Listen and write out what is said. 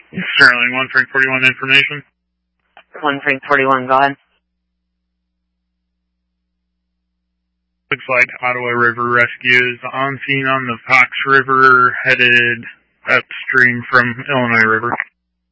Sterling, 1 Frank 41 information. 1 Frank 41, go ahead. Looks like Ottawa River Rescue is on scene on the Fox River, headed upstream from Illinois River.